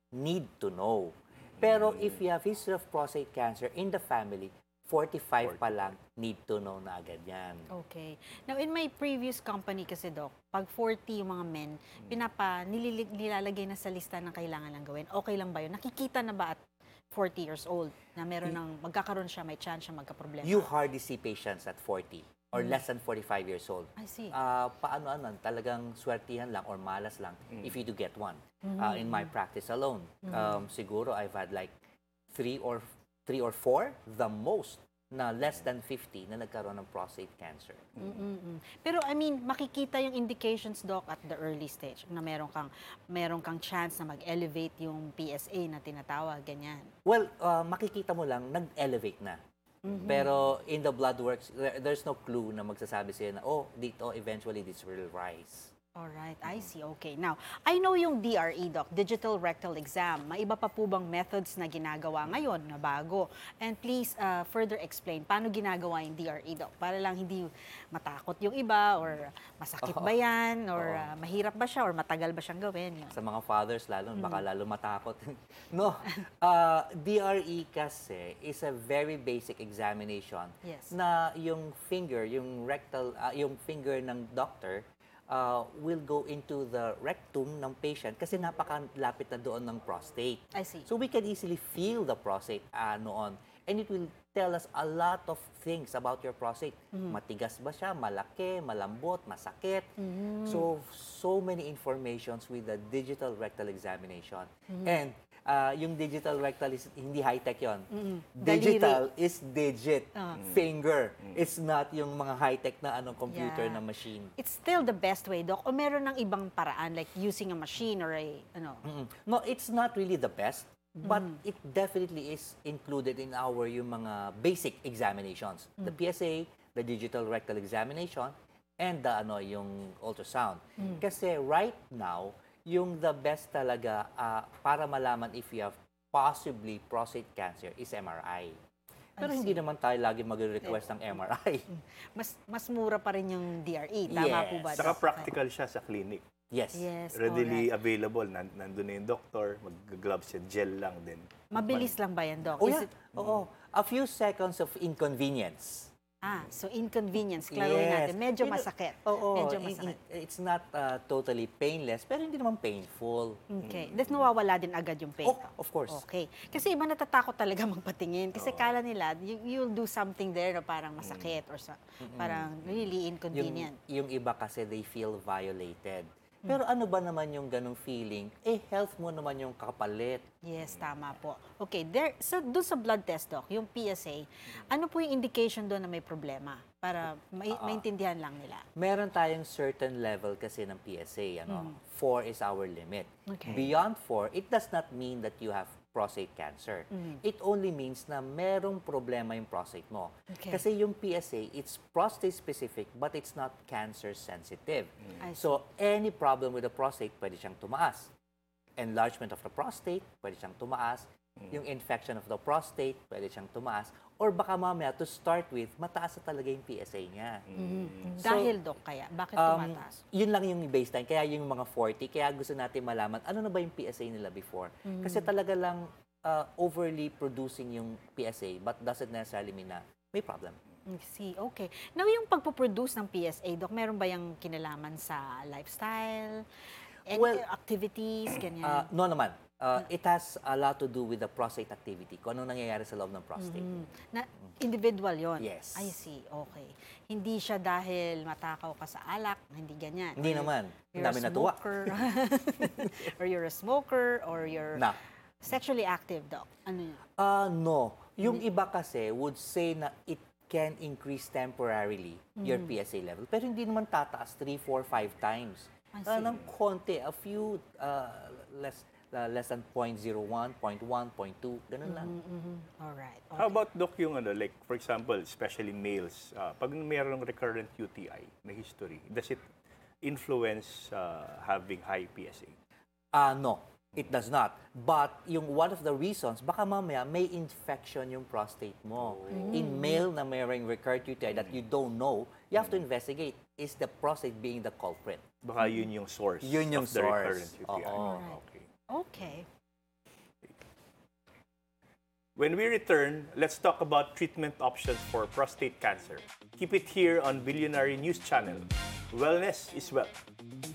need to know. Pero if you have history of prostate cancer in the family, 45 pa lang, need to know na agad yan. Okay. Now, in my previous company kasi, Doc, pag 40 yung mga men, nilalagay na sa lista ng kailangan lang gawin. Okay lang ba yun? Nakikita na ba at 40 years old na meron ng magkakaroon siya, may chance siya magka-problema? You hardly see patients at 40 or less than 45 years old. I see. Paano talagang swertihan lang or malas lang if you do get one. In my practice alone, siguro I've had like 3 or 4, the most, na less than 50 na nagkaroon ng prostate cancer. Pero I mean, makikita yung indications, Doc, at the early stage na meron kang chance na mag-elevate yung PSA na tinatawag, ganyan. Well, makikita mo lang, nag-elevate na. Pero in the blood works, there's no clue na magsasabi sa'yo na, oh, dito, eventually this will rise. Alright, I see. Okay. Now, I know yung DRE, Doc, Digital Rectal Exam. May iba pa po bang methods na ginagawa ngayon na bago? And please further explain, paano ginagawa yung DRE, Doc? Para lang hindi matakot yung iba or masakit ba yan or mahirap ba siya or matagal ba siyang gawin? Sa mga fathers lalo, baka lalo matakot. No, DRE kasi is a very basic examination na yung finger, yung rectal, yung finger ng doctor, will go into the rectum ng patient kasi napakalapit na doon ng prostate. I see. So we can easily feel the prostate noon. And it will tell us a lot of things about your prostate. Matigas ba siya, malaki, malambot, masakit. So many informations with the digital rectal examination. And yung digital rectal is hindi high-tech yon. Digital is digit, finger. It's not yung mga high-tech na computer na machine. It's still the best way, Doc? O meron ng ibang paraan like using a machine or a No, it's not really the best. But it definitely is included in yung mga basic examinations. The PSA, the digital rectal examination, and the yung ultrasound. Kasi right now, yung the best talaga para malaman if you have possibly prostate cancer is MRI. Pero hindi naman tayo lagi mag-request ng MRI. Mas mura pa rin yung DRE. Tama po ba? Saka practical siya sa clinic. Yes. Readily available. Nandun na yung doctor, mag-gloves siya, gel lang din. Mabilis lang ba yan, Doc? Oh, yeah. Oo. A few seconds of inconvenience. So inconvenience, klaruhin natin. Medyo masakit. Medyo masakit. It's not totally painless, pero hindi naman painful. Okay. That's nawawala din agad yung pain. Oh, of course. Okay. Kasi iba natatakot talaga magpatingin. Kasi kala nila, you'll do something there na parang masakit or parang really inconvenient. Yung iba kasi they feel violated. Pero ano ba naman yung ganong feeling? Health mo naman yung kapalit. Yes, tama po. Okay, so doon sa blood test, Doc, yung PSA, ano po yung indication doon na may problema? Para maintindihan lang nila. Meron tayong certain level kasi ng PSA. 4 is our limit. Okay. Beyond 4, it does not mean that you have prostate cancer. It only means na merong problema yung prostate mo. Okay. Kasi yung PSA, it's prostate specific but it's not cancer sensitive. So any problem with the prostate, pwede siyang tumaas. Enlargement of the prostate, pwede siyang tumaas. Yung infection of the prostate, pwede siyang tumaas. Or baka mamaya, to start with, mataas na talaga yung PSA niya. So, dahil, Doc, kaya? Bakit tumataas? Yun lang yung baseline. Kaya yung mga 40, kaya gusto natin malaman, ano na ba yung PSA nila before? Kasi talaga lang overly producing yung PSA, but doesn't necessarily mean na may problem. See, okay. Now, yung pagpuproduce ng PSA, Doc, meron ba yung kinalaman sa lifestyle? Activities, ganyan? No naman. It has a lot to do with the prostate activity, kung anong nangyayari sa loob ng prostate. Individual yon. Yes. I see, okay. Hindi siya dahil matakaw ka sa alak, hindi ganyan. Hindi naman. Ang dami natuwa. Or you're a smoker, or you're sexually active, Doc. Ano yun? No. Yung iba kasi would say na it can increase temporarily your PSA level. Pero hindi naman tataas 3, 4, 5 times. Ng konti, a few less than 0.01, 0.1, 0.2, ganun lang. Alright. Okay. How about, Doc, yung like, for example, especially males, pag mayroong recurrent UTI na history, does it influence having high PSA? No, it does not. But yung one of the reasons, baka mamaya may infection yung prostate mo. In male na mayroong recurrent UTI that you don't know, you have to investigate. Is the prostate being the culprit? Baka yun yung source Yun yung of the source. recurrent UTI. Oo. Okay. Okay. When we return, let's talk about treatment options for prostate cancer. Keep it here on Billionaire News Channel. Wellness is wealth.